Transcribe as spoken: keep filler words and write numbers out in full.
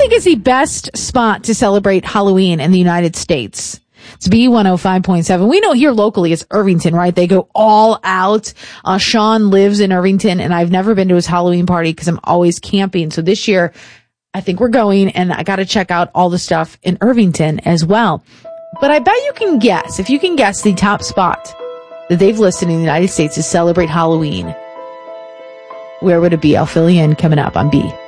think is the best spot to celebrate Halloween in the United States? It's B one oh five point seven. We know here locally it's Irvington, right? They go all out. Uh, Sean lives in Irvington, and I've never been to his Halloween party because I'm always camping. So this year, I think we're going, and I got to check out all the stuff in Irvington as well. But I bet you can guess, if you can guess the top spot that they've listed in the United States to celebrate Halloween, where would it be? I'll fill you in coming up on B.